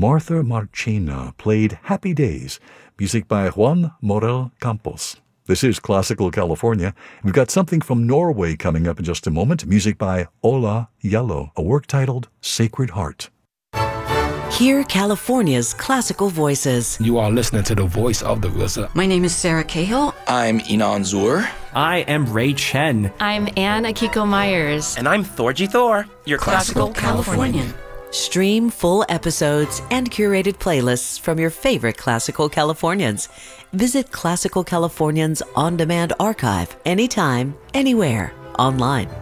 Martha Marchena played Happy Days, music by Juan Morel Campos. This is Classical California. We've got something from Norway coming up in just a moment, music by Ola Yellow, a work titled Sacred Heart. Hear California's classical voices. You are listening to the voice of the RZA. My name is Sarah Cahill. I'm Inan Zur. I am Ray Chen. I'm Anne Akiko Myers. And I'm Thorgy Thor, your Classical Californian. Stream full episodes and curated playlists from your favorite Classical Californians. Visit Classical Californians On Demand Archive anytime, anywhere, online.